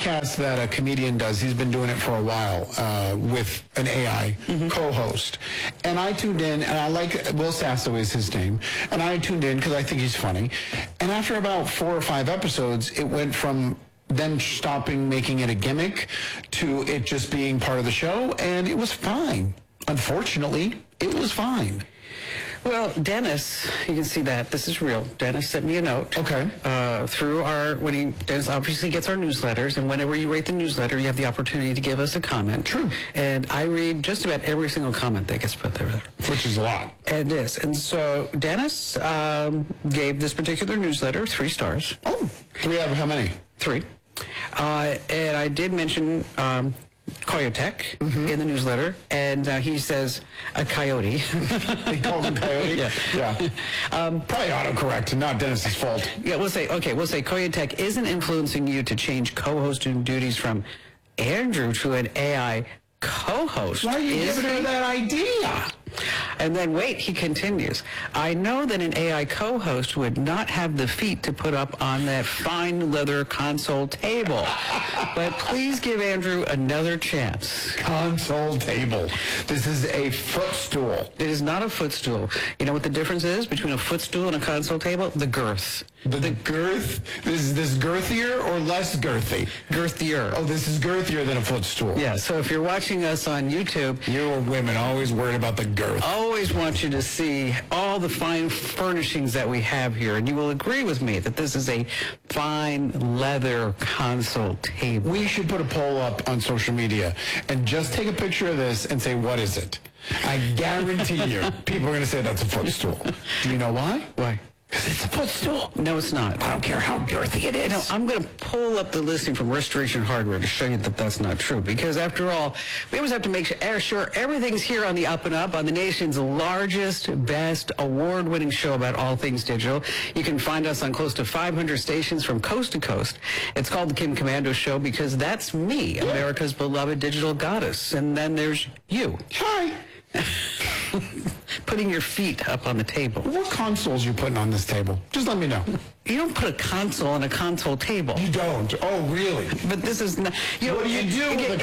podcast that a comedian does. He's been doing it for a while with an AI co-host. And I tuned in, and I like Will Sasso is his name. And I tuned in because I think he's funny. And after about 4 or 5 episodes, it went from them stopping making it a gimmick to it just being part of the show, and it was fine. Unfortunately, it was fine. Well, Dennis, you can see that. This is real. Dennis sent me a note. Okay. Through Dennis obviously gets our newsletters, and whenever you rate the newsletter, you have the opportunity to give us a comment. True. And I read just about every single comment that gets put there. Which is a lot. And it is. And so Dennis gave this particular newsletter 3 stars. Oh, do we have how many? 3. And I did mention Koyotek in the newsletter, and he says a coyote. He calls him coyote? Yeah. Probably autocorrect, and not Dennis's fault. Yeah, we'll say Koyotek isn't influencing you to change co-hosting duties from Andrew to an AI co-host. Why are you giving her that idea? And then wait, he continues. I know that an AI co-host would not have the feet to put up on that fine leather console table. But please give Andrew another chance. Console table. This is a footstool. It is not a footstool. You know what the difference is between a footstool and a console table? The girth. The girth? Is this girthier or less girthy? Girthier. Oh, this is girthier than a footstool. Yeah, so if you're watching us on YouTube... You women always worried about the girth. Always want you to see all the fine furnishings that we have here, and you will agree with me that this is a fine leather console table. We should put a poll up on social media and just take a picture of this and say, what is it? I guarantee you, people are going to say that's a footstool. Do you know why? Why? Because it's a footstool. No, it's not. I don't care how girthy it is. No, I'm going to pull up the listing from Restoration Hardware to show you that that's not true. Because after all, we always have to make sure everything's here on the up and up on the nation's largest, best, award-winning show about all things digital. You can find us on close to 500 stations from coast to coast. It's called The Kim Komando Show because that's me, America's beloved digital goddess. And then there's you. Hi. Putting your feet up on the table. What consoles are you putting on this table? Just let me know. You don't put a console on a console table. You don't? Oh, really? But this is not... What do you do with a